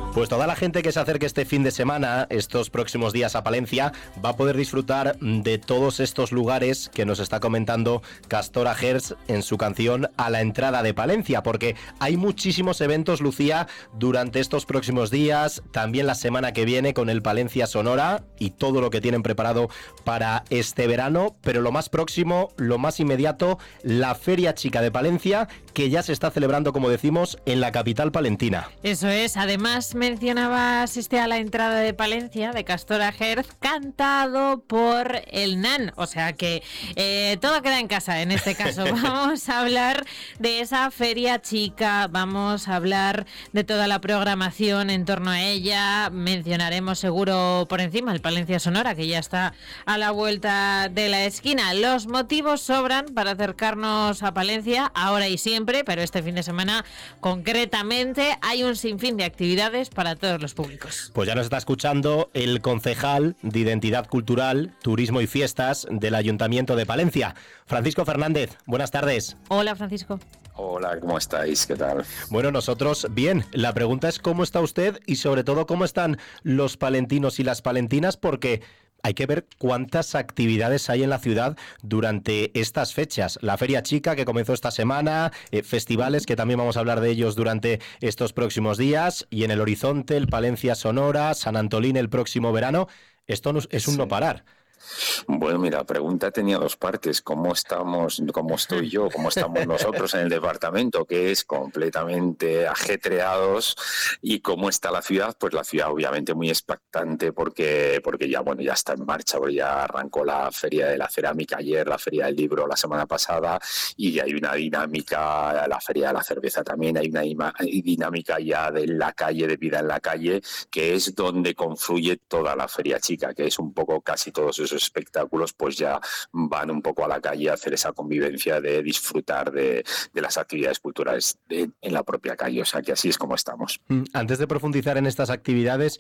Pues toda la gente que se acerque este fin de semana, estos próximos días a Palencia, va a poder disfrutar de todos estos lugares que nos está comentando Castora Herz en su canción A la entrada de Palencia, porque hay muchísimos eventos, Lucía, durante estos próximos días, también la semana que viene con el Palencia Sonora y todo lo que tienen preparado para este verano, pero lo más próximo, lo más inmediato, la Feria Chica de Palencia, que ya se está celebrando, como decimos, en la capital palentina. Eso es, además mencionabas A la entrada de Palencia, de Castora Herz, cantado por el NAN, o sea que todo queda en casa en este caso. Vamos a hablar de esa Feria Chica, vamos a hablar de toda la programación en torno a ella, mencionaremos seguro por encima el Palencia Sonora, que ya está a la vuelta de la esquina. Los motivos sobran para acercarnos a Palencia, ahora y siempre, pero este fin de semana concretamente hay un sinfín de actividades para todos los públicos. Pues ya nos está escuchando el concejal de Identidad Cultural, Turismo y Fiestas del Ayuntamiento de Palencia, Francisco Fernández. Buenas tardes. Hola, Francisco. Hola, ¿cómo estáis? ¿Qué tal? Bueno, nosotros bien. La pregunta es cómo está usted y sobre todo cómo están los palentinos y las palentinas, porque hay que ver cuántas actividades hay en la ciudad durante estas fechas. La Feria Chica, que comenzó esta semana, festivales, que también vamos a hablar de ellos durante estos próximos días, y en el horizonte el Palencia Sonora, San Antolín el próximo verano. Esto es un no parar. Bueno, mira, la pregunta tenía dos partes. ¿Cómo estamos, cómo estoy yo, cómo estamos nosotros en el departamento, que es completamente ajetreados? ¿Y cómo está la ciudad? Pues la ciudad obviamente muy expectante porque ya está en marcha, porque ya arrancó la Feria de la Cerámica ayer, la Feria del Libro la semana pasada, y hay una dinámica, la Feria de la Cerveza también, hay una dinámica ya de la calle, de vida en la calle, que es donde confluye toda la Feria Chica, que es un poco casi todos esos espectáculos pues ya van un poco a la calle a hacer esa convivencia de disfrutar de las actividades culturales en la propia calle, o sea que así es como estamos. Antes de profundizar en estas actividades,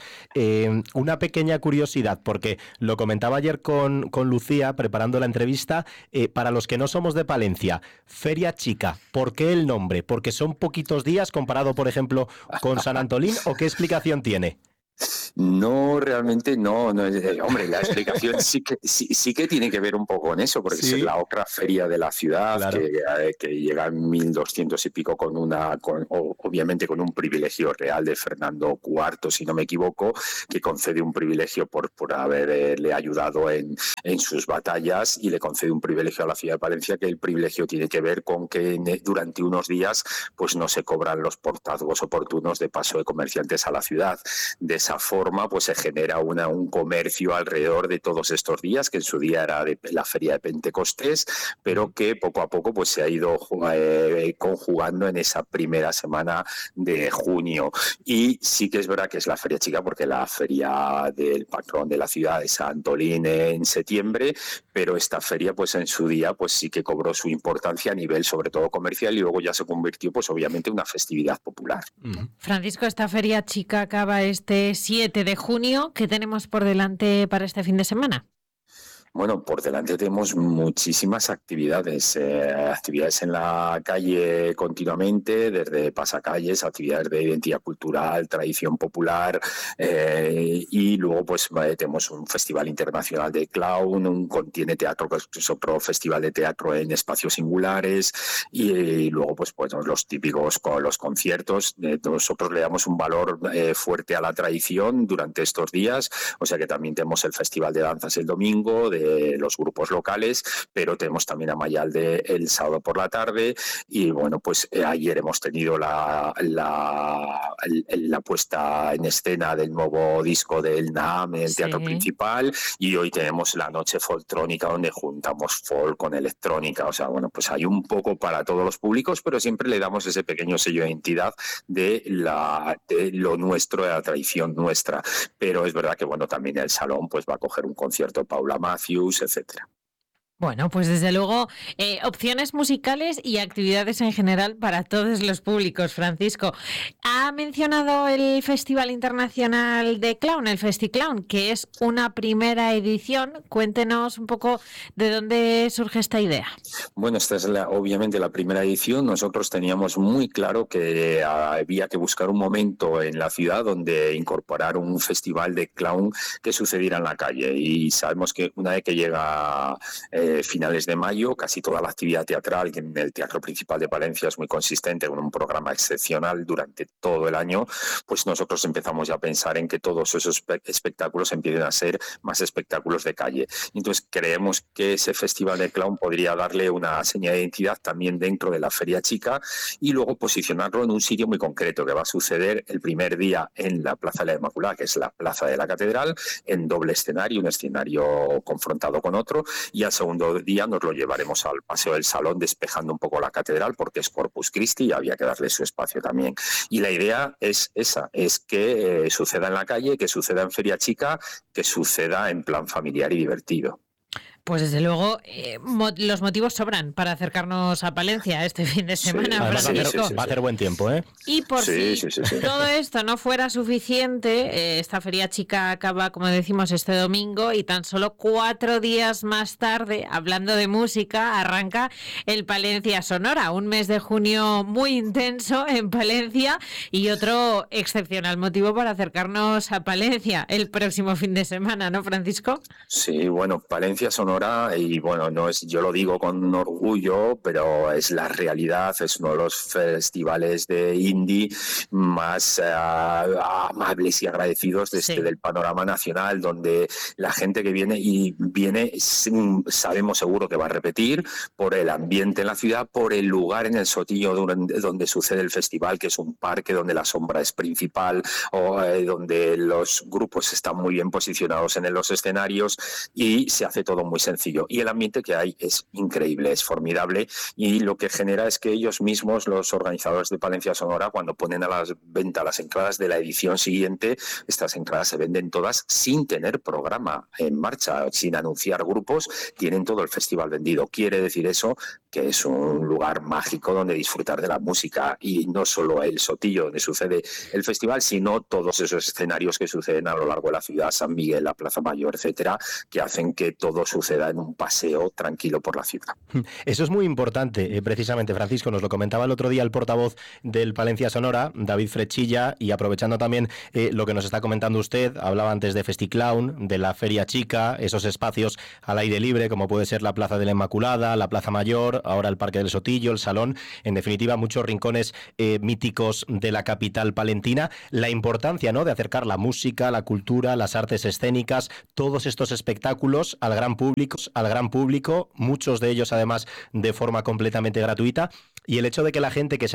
una pequeña curiosidad, porque lo comentaba ayer con Lucía preparando la entrevista, para los que no somos de Palencia, Feria Chica, ¿por qué el nombre? ¿Porque son poquitos días comparado, por ejemplo, con San Antolín, o qué explicación tiene? No, realmente no, hombre, la explicación sí que tiene que ver un poco con eso, porque ¿sí? Es la otra feria de la ciudad, claro, que llega en 1200 y pico obviamente con un privilegio real de Fernando IV, si no me equivoco, que concede un privilegio por haberle ayudado en sus batallas, y le concede un privilegio a la ciudad de Palencia, que el privilegio tiene que ver con que durante unos días pues no se cobran los portazgos oportunos de paso de comerciantes a la ciudad. De esa forma pues se genera un comercio alrededor de todos estos días, que en su día era de la feria de Pentecostés, pero que poco a poco pues se ha ido conjugando en esa primera semana de junio. Y sí que es verdad que es la Feria Chica, porque la feria del patrón de la ciudad es San Antolín en septiembre, pero esta feria pues en su día pues sí que cobró su importancia a nivel sobre todo comercial, y luego ya se convirtió pues obviamente en una festividad popular. Francisco, esta Feria Chica acaba este 7 de junio. ¿Qué tenemos por delante para este fin de semana? Bueno, por delante tenemos muchísimas actividades, actividades en la calle continuamente, desde pasacalles, actividades de identidad cultural, tradición popular, y luego pues tenemos un festival internacional de clown, contiene teatro, que es otro festival de teatro en espacios singulares, y luego pues los típicos con los conciertos. Nosotros le damos un valor fuerte a la tradición durante estos días, o sea que también tenemos el festival de danzas el domingo, de los grupos locales, pero tenemos también a Mayalde el sábado por la tarde, y bueno, pues ayer hemos tenido la puesta en escena del nuevo disco del NAM en el Teatro Principal, y hoy tenemos la noche foltrónica, donde juntamos folk con electrónica, o sea, bueno, pues hay un poco para todos los públicos, pero siempre le damos ese pequeño sello de identidad de lo nuestro, de la tradición nuestra. Pero es verdad que bueno, también el Salón pues va a coger un concierto de Paula Matthews, etcétera. Bueno, pues desde luego, opciones musicales y actividades en general para todos los públicos, Francisco. Ha mencionado el Festival Internacional de Clown, el FestiClown, que es una primera edición. Cuéntenos un poco de dónde surge esta idea. Bueno, esta es obviamente la primera edición. Nosotros teníamos muy claro que había que buscar un momento en la ciudad donde incorporar un festival de clown que sucediera en la calle. Y sabemos que una vez que llega finales de mayo, casi toda la actividad teatral, que en el Teatro Principal de Palencia es muy consistente, con un programa excepcional durante todo el año, pues nosotros empezamos ya a pensar en que todos esos espectáculos empiecen a ser más espectáculos de calle. Entonces creemos que ese festival de clown podría darle una señal de identidad también dentro de la Feria Chica y luego posicionarlo en un sitio muy concreto, que va a suceder el primer día en la Plaza de la Inmaculada, que es la Plaza de la Catedral, en doble escenario, un escenario confrontado con otro, y al segundo día nos lo llevaremos al Paseo del Salón, despejando un poco la catedral, porque es Corpus Christi y había que darle su espacio también. Y la idea es esa, es que suceda en la calle, que suceda en Feria Chica, que suceda en plan familiar y divertido. Pues desde luego, los motivos sobran para acercarnos a Palencia este fin de semana, Francisco. Va a hacer buen tiempo, ¿eh? Y por si todo esto no fuera suficiente, esta Feria Chica acaba, como decimos, este domingo y tan solo 4 días más tarde, hablando de música, arranca el Palencia Sonora, un mes de junio muy intenso en Palencia y otro excepcional motivo para acercarnos a Palencia el próximo fin de semana, ¿no, Francisco? Sí, bueno, Palencia Sonora, y bueno, no es, yo lo digo con orgullo, pero es la realidad, es uno de los festivales de indie más amables y agradecidos del panorama nacional, donde la gente que viene sabemos seguro que va a repetir por el ambiente en la ciudad, por el lugar en el Sotillo donde sucede el festival, que es un parque donde la sombra es principal, o donde los grupos están muy bien posicionados en los escenarios y se hace todo muy sencillo. Y el ambiente que hay es increíble, es formidable, y lo que genera es que ellos mismos, los organizadores de Palencia Sonora, cuando ponen a la venta las entradas de la edición siguiente, estas entradas se venden todas sin tener programa en marcha, sin anunciar grupos, tienen todo el festival vendido. Quiere decir eso que es un lugar mágico donde disfrutar de la música, y no solo el Sotillo donde sucede el festival, sino todos esos escenarios que suceden a lo largo de la ciudad, San Miguel, la Plaza Mayor, etcétera, que hacen que todo suceda en un paseo tranquilo por la ciudad. Eso es muy importante, precisamente, Francisco, nos lo comentaba el otro día el portavoz del Palencia Sonora, David Frechilla, y aprovechando también lo que nos está comentando usted, hablaba antes de FestiClown, de la Feria Chica, esos espacios al aire libre, como puede ser la Plaza de la Inmaculada, la Plaza Mayor, ahora el Parque del Sotillo, el Salón, en definitiva muchos rincones míticos de la capital palentina. La importancia, ¿no?, de acercar la música, la cultura, las artes escénicas, todos estos espectáculos al gran público, muchos de ellos además de forma completamente gratuita, y el hecho de que la gente que se